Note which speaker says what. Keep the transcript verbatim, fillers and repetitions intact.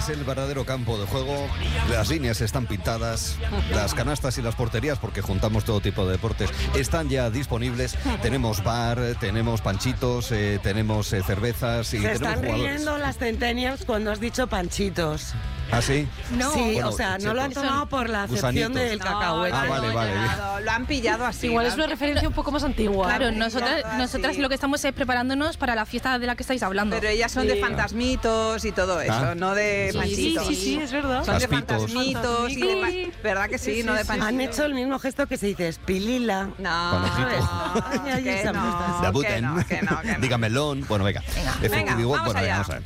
Speaker 1: es el verdadero campo de juego. Las líneas están pintadas, las canastas y las porterías, porque juntamos todo tipo de deportes, están ya disponibles. Tenemos bar, tenemos panchitos, eh, tenemos eh, cervezas y
Speaker 2: Se
Speaker 1: tenemos
Speaker 2: están
Speaker 1: jugadores.
Speaker 2: riendo las centennials cuando has dicho panchitos.
Speaker 1: ¿Ah, sí?
Speaker 3: No.
Speaker 2: Sí,
Speaker 1: Bueno,
Speaker 2: o sea, no lo han
Speaker 1: chicos.
Speaker 2: tomado por la acepción
Speaker 1: Gusanitos.
Speaker 2: del cacahuete.
Speaker 1: Ah, vale, vale.
Speaker 4: Lo han pillado así.
Speaker 5: Igual
Speaker 4: ¿no?
Speaker 5: es una referencia un poco más antigua.
Speaker 3: Claro,
Speaker 4: Claro,
Speaker 3: nosotras,
Speaker 4: ya,
Speaker 3: nosotras
Speaker 4: sí.
Speaker 3: lo que estamos es preparándonos para la fiesta de la que estáis hablando.
Speaker 4: Pero ellas son
Speaker 2: Sí.
Speaker 4: de fantasmitos y todo eso,
Speaker 1: Ah.
Speaker 4: no de
Speaker 3: Sí,
Speaker 4: panchitos.
Speaker 5: Sí, sí, es verdad.
Speaker 4: Son de
Speaker 1: Caspitos.
Speaker 4: fantasmitos y de pa- ¿verdad que sí? no de panchitos.
Speaker 2: Han hecho el mismo gesto que se dice espilila.
Speaker 4: No,
Speaker 1: Conejito.
Speaker 4: no,
Speaker 2: Ay, ay,
Speaker 4: que
Speaker 2: esa
Speaker 4: no,
Speaker 2: puesta.
Speaker 4: que
Speaker 1: Debuten.
Speaker 4: no, que no, que no.
Speaker 1: Diga melón. Bueno, venga.
Speaker 4: Venga,
Speaker 1: Efectivo-
Speaker 4: vamos
Speaker 1: bueno,
Speaker 4: allá.
Speaker 1: vamos a ver.